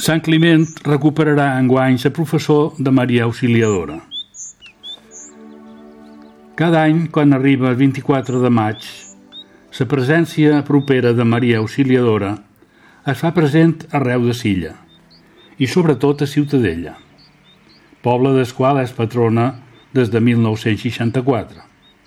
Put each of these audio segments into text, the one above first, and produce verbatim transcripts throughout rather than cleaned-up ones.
Sant Climent recuperarà enguany la professor de Maria Auxiliadora. Cada any, quan arriba el vint-i-quatre de maig, la presència propera de Maria Auxiliadora es fa present arreu de Silla i sobretot a Ciutadella, poble del qual és patrona des de mil nou-cents seixanta-quatre.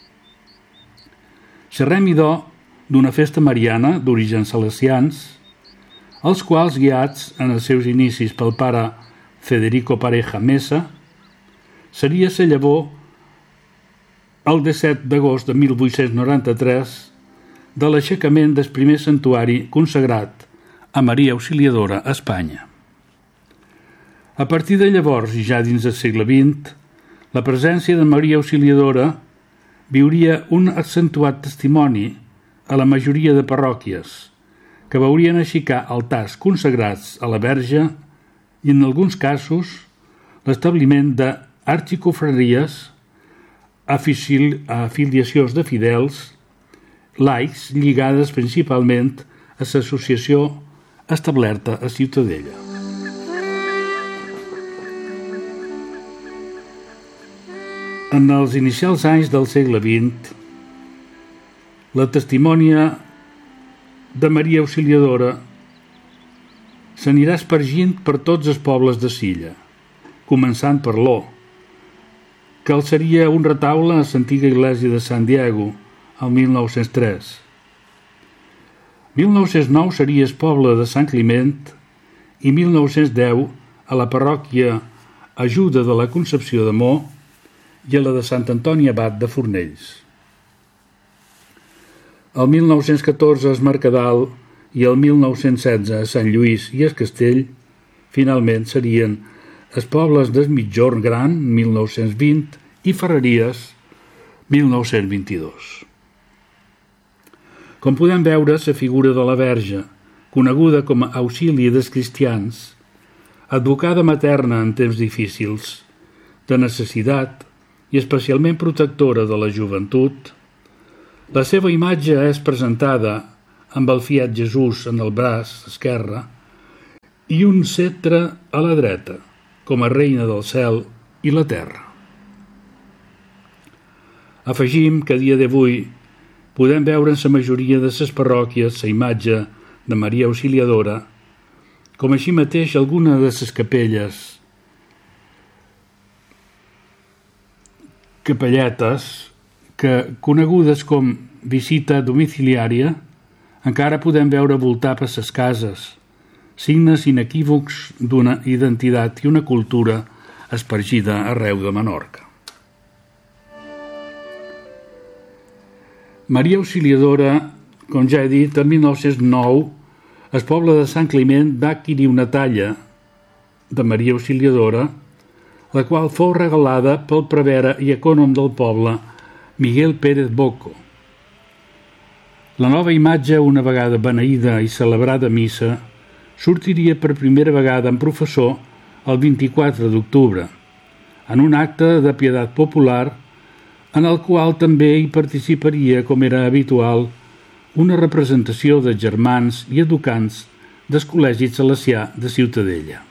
Xerrem, idò, d'una festa mariana d'orígens salesians, els quals, guiats en els seus inicis pel pare Federico Pareja Mesa, seria la llavor el disset d'agost de mil vuit-cents noranta-tres de l'aixecament del primer santuari consagrat a Maria Auxiliadora a Espanya. A partir de llavors, i ja dins del segle vint, la presència de Maria Auxiliadora viuria un accentuat testimoni a la majoria de parròquies, que veurien aixecar altars consagrats a la Verge i, en alguns casos, l'establiment d'arxicofreries, afiliacions de fidels, laics lligades principalment a l'associació establerta a Ciutadella. En els inicials anys del segle vint, la testimònia de Maria Auxiliadora s'anirà espargint per tots els pobles de Silla, començant per Lo, que el seria un retaule a l'antiga església de Sant Diego, el mil nou-cents tres. mil nou-cents nou seria el poble de Sant Climent i mil nou-cents deu a la parròquia Ajuda de la Concepció de Mo i a la de Sant Antoni Abat de Fornells. El mil nou-cents catorze a es Mercadal i el mil nou-cents setze a Sant Lluís i es Castell, finalment serien els pobles del Migjorn Gran, mil nou-cents vint, i Ferreries, mil nou-cents vint-i-dos. Com podem veure, la figura de la Verge, coneguda com a auxili dels cristians, advocada materna en temps difícils, de necessitat i especialment protectora de la joventut, la seva imatge és presentada amb el fiat Jesús en el braç esquerre i un ceptre a la dreta, com a reina del cel i la terra. Afegim que a dia d'avui podem veure en la majoria de les parròquies la imatge de Maria Auxiliadora, com així mateix alguna de les capelles, capelletes, que, conegudes com visita domiciliària, encara podem veure voltar per les cases, signes inequívocs d'una identitat i una cultura espargida arreu de Menorca. Maria Auxiliadora, com ja he dit, en mil nou-cents nou, el poble de Sant Climent va adquirir una talla de Maria Auxiliadora, la qual fou regalada pel prevere i ecònom del poble, Miguel Pérez Boco. La nova imatge, una vegada beneïda i celebrada missa, sortiria per primera vegada en professor el vint-i-quatre d'octubre, en un acte de pietat popular en el qual també hi participaria, com era habitual, una representació de germans i educants del Col·legi Salesià de Ciutadella.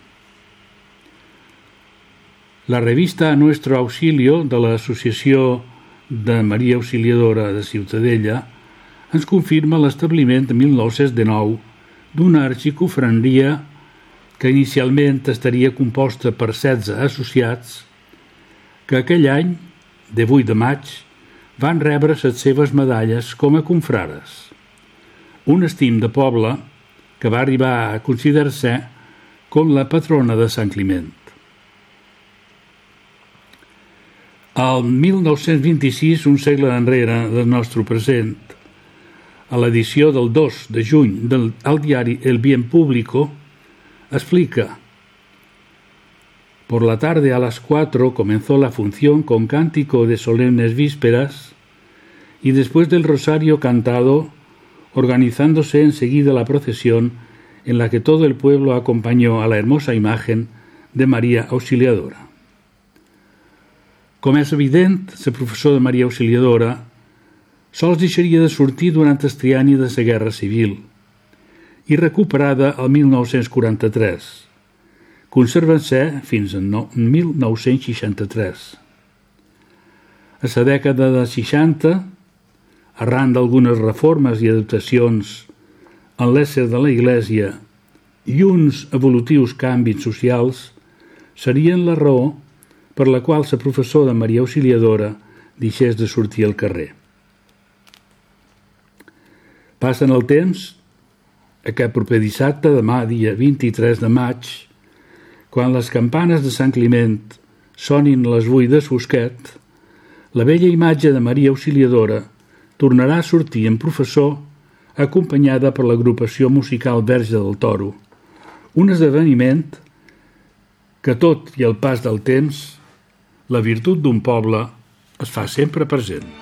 La revista Nuestro Auxilio de l'Associació de Maria Auxiliadora de Ciutadella ens confirma l'establiment de mil nou-cents dinou d'una arxicofreria que inicialment estaria composta per setze associats que aquell any, de vuit de maig, van rebre les seves medalles com a confrares. Un estim de poble que va arribar a considerar-se com la patrona de Sant Climent. Al mil nou-cents vint-i-sis, un segle enrere del nostre present, a l'edició del dos de juny del al diari El Bien Público, explica: Por la tarde a las cuatro comenzó la función con cántico de solemnes vísperas y después del rosario cantado, organizándose enseguida la procesión en la que todo el pueblo acompañó a la hermosa imagen de Maria Auxiliadora. Com és evident, la professó de Maria Auxiliadora sols deixaria de sortir durant el trienni de la Guerra Civil i recuperada el mil nou-cents quaranta-tres, conserven-se fins en mil nou-cents seixanta-tres. A la dècada de seixanta, arran d'algunes reformes i adaptacions en l'ésser de la Iglésia i uns evolutius canvis socials, serien la raó per la qual la professora Maria Auxiliadora deixés de sortir al carrer. Passen el temps, aquest proper dissabte, demà dia vint-i-tres de maig, quan les campanes de Sant Climent sonin les vuit de Fosquet, la bella imatge de Maria Auxiliadora tornarà a sortir en professor acompanyada per l'agrupació musical Verge del Toro, un esdeveniment que tot i el pas del temps, la virtut d'un poble es fa sempre present.